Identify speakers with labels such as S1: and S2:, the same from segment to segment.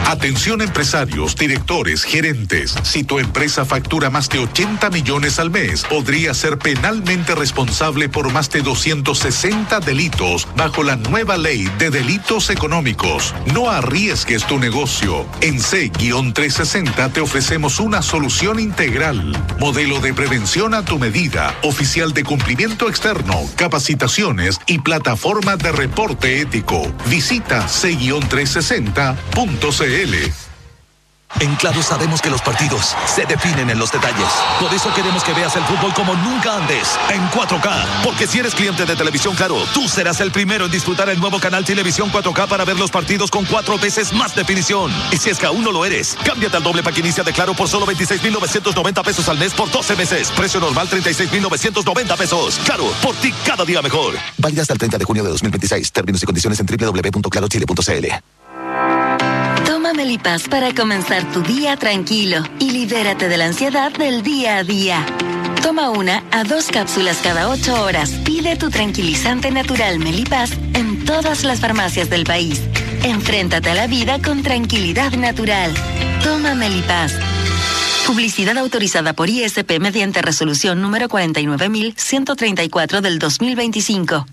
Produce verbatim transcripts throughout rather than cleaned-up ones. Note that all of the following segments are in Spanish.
S1: Atención empresarios, directores, gerentes. Si tu empresa factura más de ochenta millones al mes, podría ser penalmente responsable por más de doscientos sesenta delitos bajo la nueva ley de delitos económicos. No arriesgues tu negocio. En C trescientos sesenta te ofrecemos una solución integral. Modelo de prevención a tu medida, oficial de cumplimiento externo, capacitaciones y plataforma de reporte ético. Visita C trescientos sesenta punto c l.
S2: En Claro sabemos que los partidos se definen en los detalles. Por eso queremos que veas el fútbol como nunca antes, en cuatro K. Porque si eres cliente de Televisión Claro, tú serás el primero en disfrutar el nuevo canal Televisión cuatro K para ver los partidos con cuatro veces más definición. Y si es que aún no lo eres, cámbiate al doble pack inicia de Claro por solo veintiséis mil novecientos noventa pesos al mes por doce meses. Precio normal treinta y seis mil novecientos noventa pesos. Claro, por ti cada día mejor.
S3: Válida hasta el treinta de junio de dos mil veintiséis. Términos y condiciones en doble u doble u doble u punto claro chile punto c l.
S4: Toma Melipaz para comenzar tu día tranquilo y libérate de la ansiedad del día a día. Toma una a dos cápsulas cada ocho horas. Pide tu tranquilizante natural Melipaz en todas las farmacias del país. Enfréntate a la vida con tranquilidad natural. Toma Melipaz. Publicidad autorizada por I S P mediante resolución número cuarenta y nueve mil ciento treinta y cuatro del dos mil veinticinco.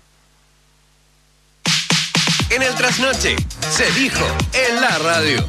S5: En el trasnoche, se dijo en la radio.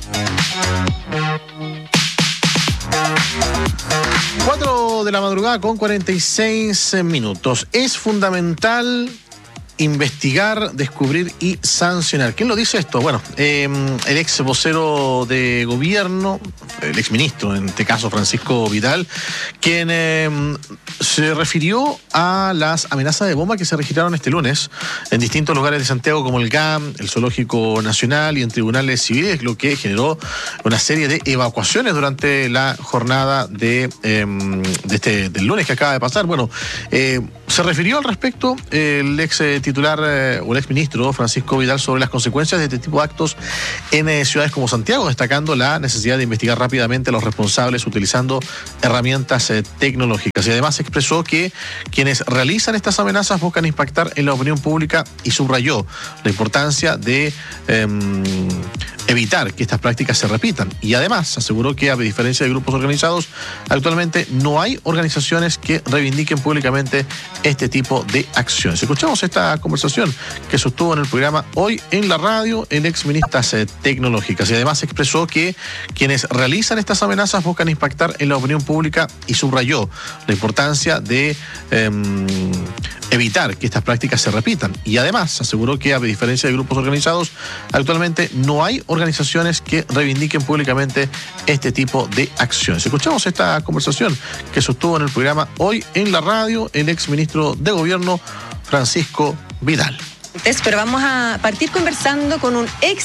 S6: cuatro de la madrugada con cuarenta y seis minutos. Es fundamental investigar, descubrir y sancionar. ¿Quién lo dice esto? Bueno, eh, el ex vocero de gobierno, el ex ministro, en este caso Francisco Vidal, quien eh, se refirió a las amenazas de bomba que se registraron este lunes en distintos lugares de Santiago, como el G A M, el Zoológico Nacional y en tribunales civiles, lo que generó una serie de evacuaciones durante la jornada de, eh, de este, del lunes que acaba de pasar. Bueno, eh, se refirió al respecto el ex eh, titular eh, o el ex ministro Francisco Vidal sobre las consecuencias de este tipo de actos en eh, ciudades como Santiago, destacando la necesidad de investigar rápidamente a los responsables utilizando herramientas eh, tecnológicas. Y además expresó que quienes realizan estas amenazas buscan impactar en la opinión pública y subrayó la importancia de eh, evitar que estas prácticas se repitan. Y además aseguró que, a diferencia de grupos organizados, actualmente no hay organizaciones que reivindiquen públicamente este tipo de acciones. Escuchamos esta conversación que sostuvo en el programa Hoy en la Radio el ex ministras eh, tecnológicas, y además expresó que quienes realizan estas amenazas buscan impactar en la opinión pública y subrayó la importancia de eh, evitar que estas prácticas se repitan. Y además aseguró que, a diferencia de grupos organizados, actualmente no hay organizaciones que reivindiquen públicamente este tipo de acciones. Escuchamos esta conversación que sostuvo en el programa Hoy en la Radio el ex ministro de gobierno Francisco Vidal.
S7: Pero vamos a partir conversando con un ex